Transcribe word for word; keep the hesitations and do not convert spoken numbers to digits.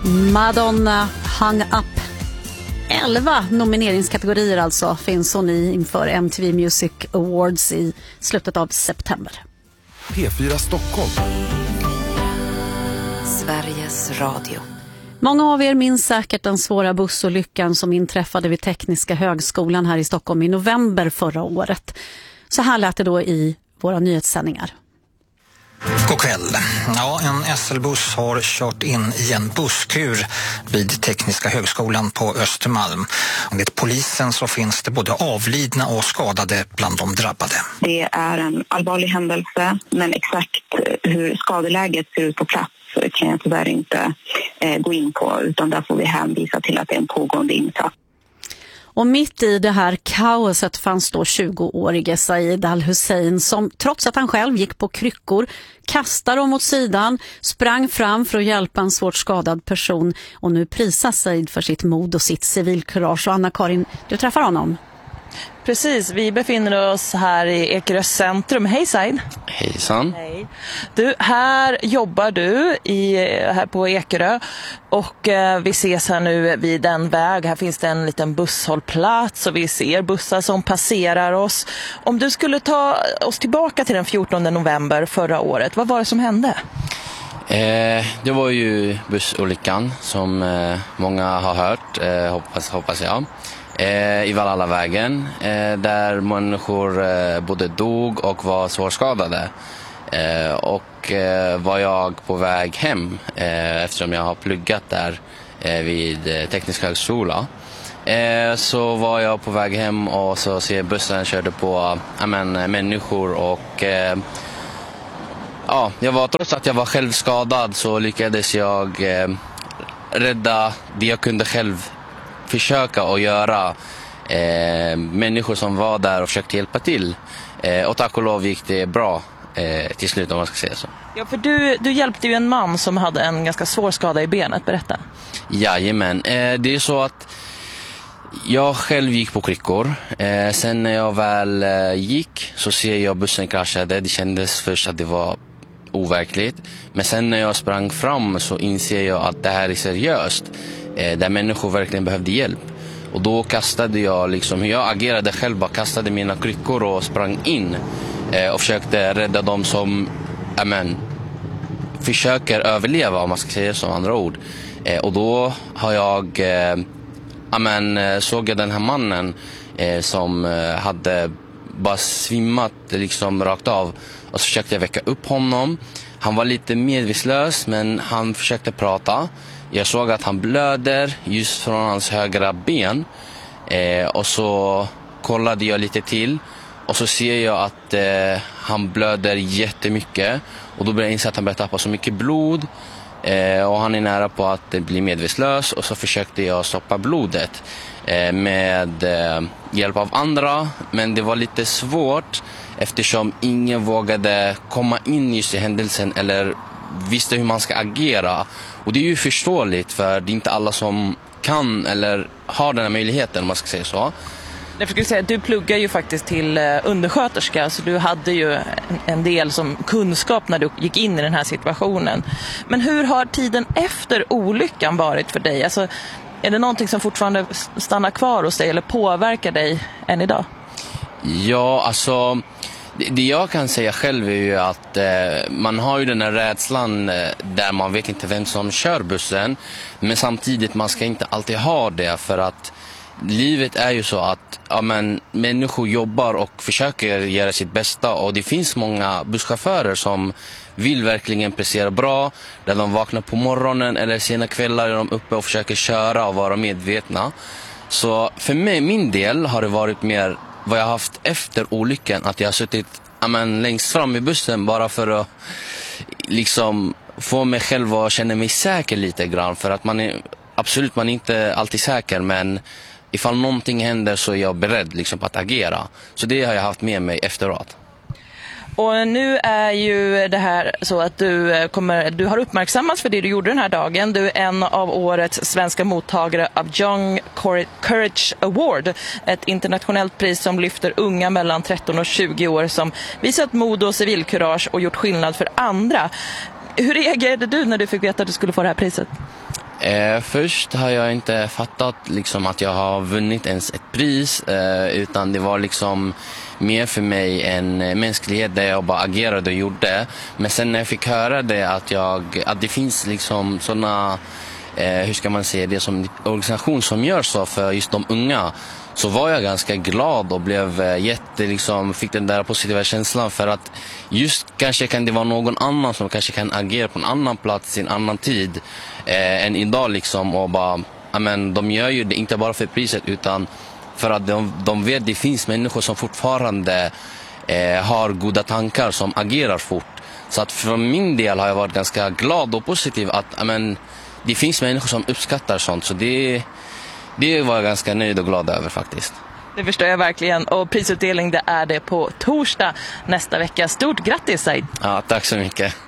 Madonna Hung Up. elva nomineringskategorier alltså finns hon i inför M T V Music Awards i slutet av september. P fyra Stockholm. Sveriges Radio. Många av er minns säkert den svåra bussolyckan som inträffade vid Tekniska högskolan här i Stockholm i november förra året. Så här lät det då i våra nyhetssändningar. God kväll. Ja, en S L-buss har kört in i en busskur vid Tekniska högskolan på Östermalm. Enligt polisen så finns det både avlidna och skadade bland de drabbade. Det är en allvarlig händelse, men exakt hur skadeläget ser ut på plats kan jag tyvärr inte eh, gå in på, utan där får vi hänvisa till att det är en pågående insats. Och mitt i det här kaoset fanns då tjugoårige Said Al-Hussein som trots att han själv gick på kryckor kastade dem åt sidan, sprang fram för att hjälpa en svårt skadad person och nu prisas Said för sitt mod och sitt civilkurage. Och Anna-Karin, du träffar honom. Precis, vi befinner oss här i Ekerös centrum. Hej Said. Hejsan. Hej. Du, här jobbar du i, här på Ekerö och eh, vi ses här nu vid en väg. Här finns det en liten busshållplats och vi ser bussar som passerar oss. Om du skulle ta oss tillbaka till den fjortonde november förra året, vad var det som hände? Eh, det var ju bussolyckan som eh, många har hört, eh, hoppas, hoppas jag. I Valhallavägen eh, där människor eh, både dog och var svårskadade. Eh, och eh, var jag på väg hem eh, eftersom jag har pluggat där eh, vid eh, Tekniska högskola. Eh, så var jag på väg hem och så ser bussen körde på amen, människor och eh, ja, jag var, trots att jag var själv skadad så lyckades jag eh, rädda det jag kunde själv försöka att göra eh, människor som var där och försökte hjälpa till. Eh, och tack och lov gick det bra eh, till slut om man ska säga så. Ja, för du, du hjälpte ju en man som hade en ganska svår skada i benet, berätta. Jajamän, eh, det är så att jag själv gick på kryckor. Eh, sen när jag väl eh, gick så ser jag bussen kraschade. Det kändes först att det var overkligt. Men sen när jag sprang fram så inser jag att det här är seriöst. Där människor verkligen behövde hjälp. Och då kastade jag liksom, hur jag agerade själv, bara kastade mina kryckor och sprang in eh, och försökte rädda dem som amen, försöker överleva, om man ska säga så, andra ord. Eh, och då har jag eh, amen, såg jag den här mannen eh, som eh, hade bara svimmat liksom rakt av, och så försökte jag väcka upp honom. Han var lite medvetslös, men han försökte prata. Jag såg att han blöder just från hans högra ben. Eh, och så kollade jag lite till. Och så ser jag att eh, han blöder jättemycket. Och då börjar jag inse att han börjar tappa så mycket blod. Eh, och han är nära på att bli medvetslös. Och så försökte jag stoppa blodet eh, med eh, hjälp av andra. Men det var lite svårt eftersom ingen vågade komma in just i händelsen eller visste hur man ska agera. Och det är ju förståeligt, för det är inte alla som kan eller har den här möjligheten, om man ska säga så. Jag skulle säga att du pluggar ju faktiskt till undersköterska, så du hade ju en del som kunskap när du gick in i den här situationen. Men hur har tiden efter olyckan varit för dig? Alltså, är det någonting som fortfarande stannar kvar hos dig eller påverkar dig än idag? Ja, alltså det jag kan säga själv är ju att eh, man har ju den här rädslan eh, där man vet inte vem som kör bussen. Men samtidigt man ska inte alltid ha det, för att livet är ju så att ja, men, människor jobbar och försöker göra sitt bästa. Och det finns många busschaufförer som vill verkligen prestera bra, där de vaknar på morgonen eller sena kvällar är de uppe och försöker köra och vara medvetna. Så för mig, min del, har det varit mer vad jag har haft efter olyckan, att jag har suttit amen, längst fram i bussen bara för att liksom få mig själv att känna mig säker lite grann. För att man är, absolut man är inte alltid säker, men ifall någonting händer så är jag beredd liksom på att agera. Så det har jag haft med mig efteråt. Och nu är ju det här så att du, kommer, du har uppmärksammats för det du gjorde den här dagen. Du är en av årets svenska mottagare av Young Courage Award. Ett internationellt pris som lyfter unga mellan tretton och tjugo år som visat mod och civilkurage och gjort skillnad för andra. Hur reagerade du när du fick veta att du skulle få det här priset? Eh, först har jag inte fattat liksom, att jag har vunnit ens ett pris, eh, utan det var liksom mer för mig en mänsklighet där jag bara agerade och gjorde. Men sen när jag fick höra det att, jag, att det finns liksom sådana, eh, hur ska man säga det, som organisation som gör så för just de unga, så var jag ganska glad och blev jätte, liksom, fick den där positiva känslan, för att just kanske kan det vara någon annan som kanske kan agera på en annan plats i en annan tid eh, än idag liksom, och bara, amen, de gör ju det inte bara för priset utan för att de, de vet att det finns människor som fortfarande eh, har goda tankar, som agerar fort. Så att för min del har jag varit ganska glad och positiv att, amen, det finns människor som uppskattar sånt, så det Det var jag ganska nöjd och glad över faktiskt. Det förstår jag verkligen. Och prisutdelning, det är det på torsdag nästa vecka. Stort grattis, Said! Ja, tack så mycket.